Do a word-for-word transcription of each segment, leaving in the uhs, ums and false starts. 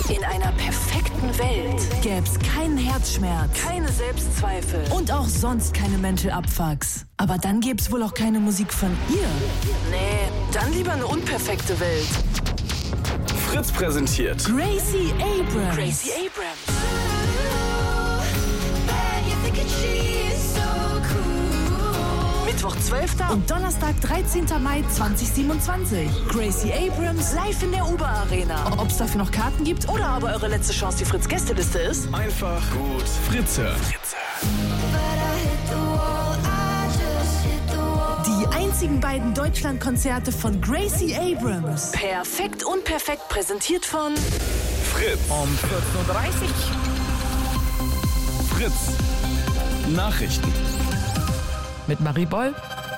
In einer perfekten Welt gäb's keinen Herzschmerz, keine Selbstzweifel und auch sonst keine Mental Abfucks. Aber dann gäb's wohl auch keine Musik von ihr. Nee, dann lieber eine unperfekte Welt. Fritz präsentiert Gracie Abrams. Gracie Abrams. Mittwoch, zwölfter Und Donnerstag, dreizehnter Mai zweitausendsiebenundzwanzig. Gracie Abrams live in der Uber Arena. Ob's dafür noch Karten gibt? Oder aber eure letzte Chance, die Fritz-Gästeliste ist? einfach gut Fritze. Die einzigen beiden Deutschlandkonzerte von Gracie Abrams. Perfekt unperfekt präsentiert von Fritz. um vierzehn Uhr dreißig. Fritz. Nachrichten. Mit Marie Boll.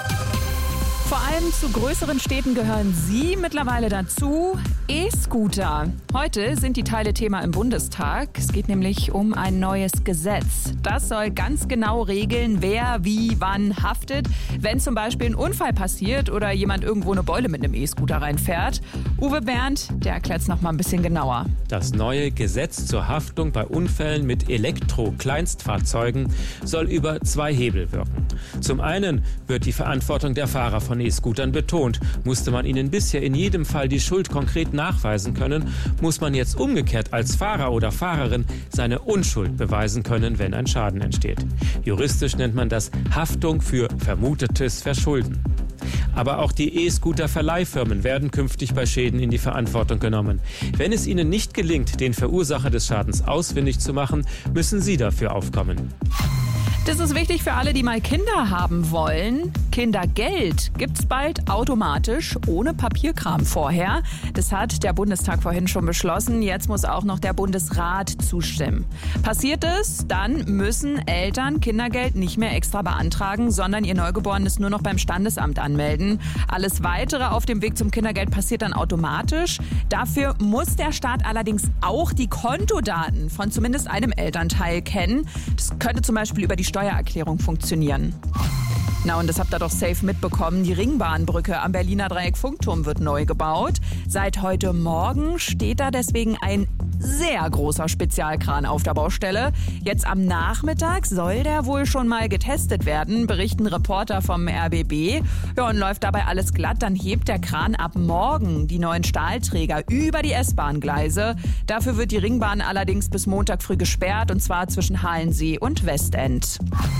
Vor allem zu größeren Städten gehören Sie mittlerweile dazu. E-Scooter. Heute sind die Teile Thema im Bundestag. Es geht nämlich um ein neues Gesetz. Das soll ganz genau regeln, wer wie wann haftet, wenn zum Beispiel ein Unfall passiert oder jemand irgendwo eine Beule mit einem E-Scooter reinfährt. Uwe Bernd, der erklärt es noch mal ein bisschen genauer. Das neue Gesetz zur Haftung bei Unfällen mit Elektro-Kleinstfahrzeugen soll über zwei Hebel wirken. Zum einen wird die Verantwortung der Fahrer von E-Scootern betont. Musste man ihnen bisher in jedem Fall die Schuld konkret nachweisen können, muss man jetzt umgekehrt als Fahrer oder Fahrerin seine Unschuld beweisen können, wenn ein Schaden entsteht. Juristisch nennt man das Haftung für vermutetes Verschulden. Aber auch die E-Scooter-Verleihfirmen werden künftig bei Schäden in die Verantwortung genommen. Wenn es ihnen nicht gelingt, den Verursacher des Schadens ausfindig zu machen, müssen sie dafür aufkommen. Das ist wichtig für alle, die mal Kinder haben wollen. Kindergeld gibt's bald automatisch, ohne Papierkram vorher. Das hat der Bundestag vorhin schon beschlossen. Jetzt muss auch noch der Bundesrat zustimmen. Passiert es, dann müssen Eltern Kindergeld nicht mehr extra beantragen, sondern ihr Neugeborenes nur noch beim Standesamt anmelden. Alles Weitere auf dem Weg zum Kindergeld passiert dann automatisch. Dafür muss der Staat allerdings auch die Kontodaten von zumindest einem Elternteil kennen. Das könnte zum Beispiel über die Steuererklärung funktionieren. Na, und das habt ihr doch safe mitbekommen. Die Ringbahnbrücke am Berliner Dreieck-Funkturm wird neu gebaut. Seit heute Morgen steht da deswegen ein sehr großer Spezialkran auf der Baustelle. Jetzt am Nachmittag soll der wohl schon mal getestet werden, berichten Reporter vom R B B. Ja, und läuft dabei alles glatt, dann hebt der Kran ab morgen die neuen Stahlträger über die S-Bahn-Gleise. Dafür wird die Ringbahn allerdings bis Montag früh gesperrt, und zwar zwischen Halensee und Westend.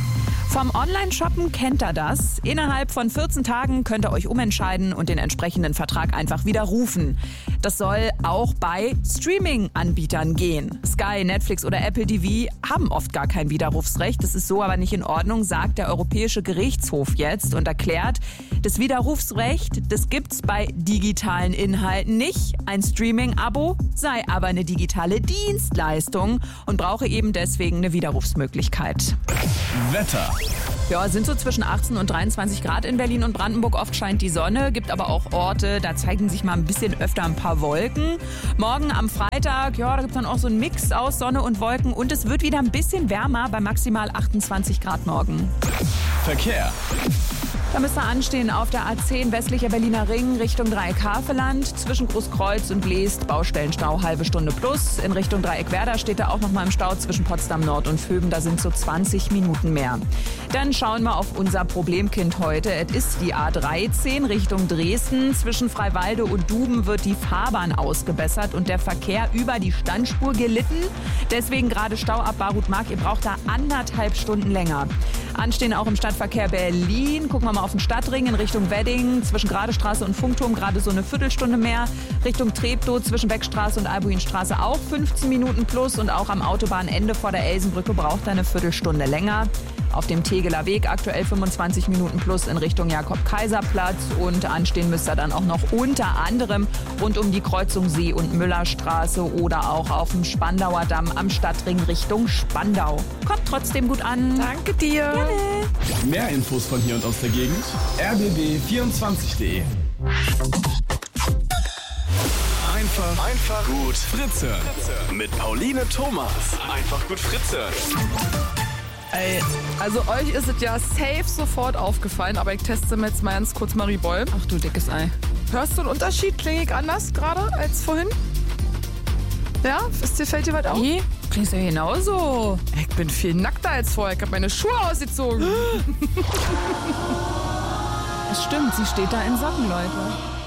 Vom Online-Shoppen kennt ihr das. Innerhalb von vierzehn Tagen könnt ihr euch umentscheiden und den entsprechenden Vertrag einfach widerrufen. Das soll auch bei Streaming-Anbietern gehen. Sky, Netflix oder Apple T V haben oft gar kein Widerrufsrecht. Das ist so aber nicht in Ordnung, sagt der Europäische Gerichtshof jetzt und erklärt, das Widerrufsrecht, das gibt's bei digitalen Inhalten nicht. Ein Streaming-Abo sei aber eine digitale Dienstleistung und brauche eben deswegen eine Widerrufsmöglichkeit. Wetter. Ja, sind so zwischen achtzehn und dreiundzwanzig Grad in Berlin und Brandenburg. Oft scheint die Sonne, gibt aber auch Orte, da zeigen sich mal ein bisschen öfter ein paar Wolken. Morgen am Freitag, ja, da gibt es dann auch so einen Mix aus Sonne und Wolken. Und es wird wieder ein bisschen wärmer bei maximal achtundzwanzig Grad morgen. Verkehr. Da müsste anstehen auf der A zehn westlicher Berliner Ring Richtung Dreieck-Havelland. Zwischen Großkreuz und Leest Baustellenstau halbe Stunde plus. In Richtung Dreieck-Werder steht da auch noch mal im Stau zwischen Potsdam Nord und Vöben. Da sind so zwanzig Minuten mehr. Dann schauen wir auf unser Problemkind heute. Es ist die A dreizehn Richtung Dresden. Zwischen Freiwalde und Duben wird die Fahrbahn ausgebessert und der Verkehr über die Standspur gelitten. Deswegen gerade Stau ab Barut-Mark. Ihr braucht da anderthalb Stunden länger. Anstehen auch im Stadtverkehr Berlin. Gucken wir mal auf den Stadtring in Richtung Wedding. Zwischen Gradestraße und Funkturm gerade so eine Viertelstunde mehr. Richtung Treptow zwischen Beckstraße und Albuinstraße auch fünfzehn Minuten plus. Und auch am Autobahnende vor der Elsenbrücke braucht er eine Viertelstunde länger. Auf dem Tegeler Weg aktuell fünfundzwanzig Minuten plus in Richtung Jakob-Kaiser-Platz. Und anstehen müsste er dann auch noch unter anderem rund um die Kreuzung See- und Müllerstraße oder auch auf dem Spandauer Damm am Stadtring Richtung Spandau. Kommt trotzdem gut an. Danke dir. Gerne. Mehr Infos von hier und aus der Gegend. r b b vierundzwanzig punkt de. Einfach, einfach gut Fritze. Mit Pauline Thomas. Einfach gut Fritze. Ey, also euch ist es ja safe sofort aufgefallen, aber ich teste mir jetzt mal ganz kurz Marie Boll. Ach du dickes Ei. Hörst du einen Unterschied? Klinge ich anders gerade als vorhin? Ja, ist dir, fällt dir was auf? Wie? Klingst du genauso? Ich bin viel nackter als vorher. Ich habe meine Schuhe ausgezogen. Das stimmt, sie steht da in Socken, Leute.